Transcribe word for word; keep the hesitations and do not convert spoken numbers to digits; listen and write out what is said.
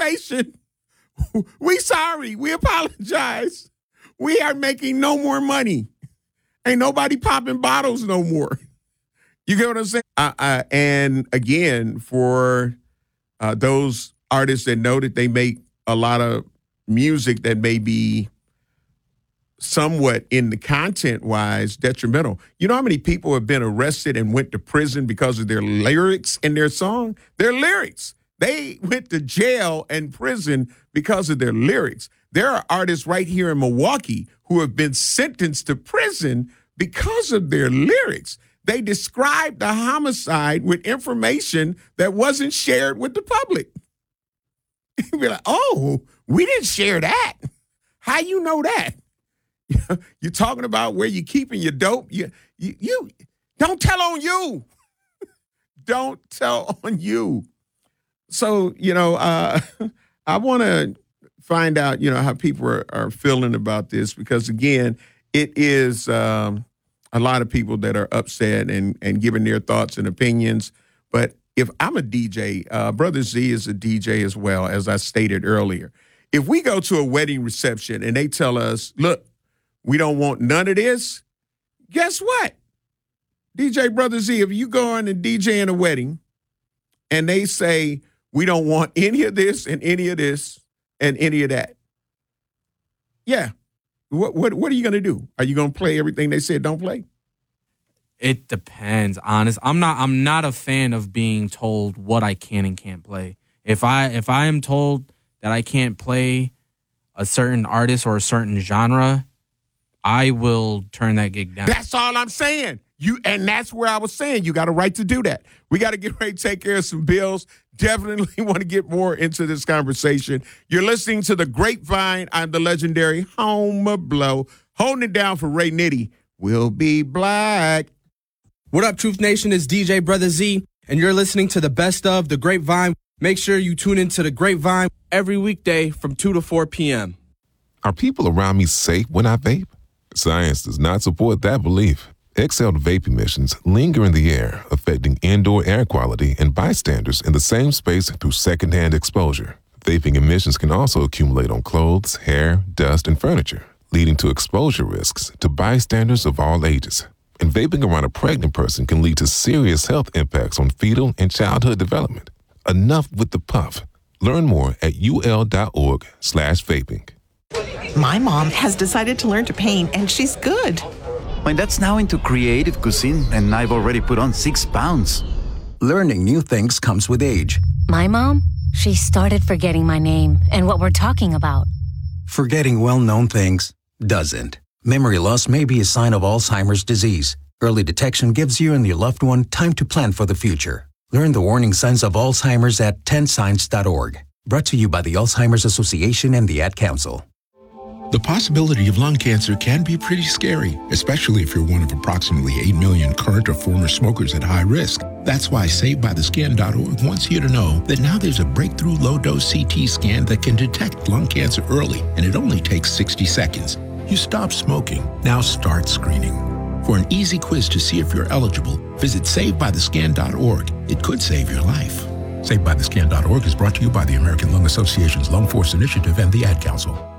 information. We sorry. We apologize. We are making no more money. Ain't nobody popping bottles no more. You get what I'm saying? Uh, uh, and again, for uh, those artists that know that they make a lot of music that may be somewhat in the content-wise detrimental. You know how many people have been arrested and went to prison because of their lyrics in their song? Their lyrics. They went to jail and prison because of their lyrics. There are artists right here in Milwaukee who have been sentenced to prison because of their lyrics. They described the homicide with information that wasn't shared with the public. You'd be like, oh, we didn't share that. How you know that? You're talking about where you're keeping your dope. You, you, you don't tell on you. Don't tell on you. So, you know, uh, I want to find out, you know, how people are, are feeling about this because, again, it is um, a lot of people that are upset and, and giving their thoughts and opinions. But if I'm a D J, uh, Brother Z is a D J as well, as I stated earlier. If we go to a wedding reception and they tell us, look, we don't want none of this, guess what? D J Brother Z, if you go on and D J in a wedding and they say, we don't want any of this and any of this and any of that. Yeah. What what what are you going to do? Are you going to play everything they said don't play? It depends, honest. I'm not I'm not a fan of being told what I can and can't play. If I if I am told that I can't play a certain artist or a certain genre, I will turn that gig down. That's all I'm saying. You and that's where I was saying you got a right to do that. We got to get ready to take care of some bills. Definitely want to get more into this conversation. You're listening to The Grapevine. I'm the legendary Homer Blow. Holding it down for Ray Nitty. We'll be black. What up, Truth Nation? It's D J Brother Z, and you're listening to the best of The Grapevine. Make sure you tune into The Grapevine every weekday from two to four p.m. Are people around me safe when I vape? Science does not support that belief. Exhaled vape emissions linger in the air, affecting indoor air quality and bystanders in the same space through secondhand exposure. Vaping emissions can also accumulate on clothes, hair, dust, and furniture, leading to exposure risks to bystanders of all ages. And vaping around a pregnant person can lead to serious health impacts on fetal and childhood development. Enough with the puff. Learn more at ul.org slash vaping. My mom has decided to learn to paint, and she's good. My dad's now into creative cuisine, and I've already put on six pounds. Learning new things comes with age. My mom, she started forgetting my name and what we're talking about. Forgetting well-known things doesn't. Memory loss may be a sign of Alzheimer's disease. Early detection gives you and your loved one time to plan for the future. Learn the warning signs of Alzheimer's at ten signs dot org. Brought to you by the Alzheimer's Association and the Ad Council. The possibility of lung cancer can be pretty scary, especially if you're one of approximately eight million current or former smokers at high risk. That's why Saved By The Skin dot org wants you to know that now there's a breakthrough low-dose C T scan that can detect lung cancer early, and it only takes sixty seconds. You stop smoking. Now start screening. For an easy quiz to see if you're eligible, visit Saved By The Skin dot org. It could save your life. Saved By The Skin dot org is brought to you by the American Lung Association's Lung Force Initiative and the Ad Council.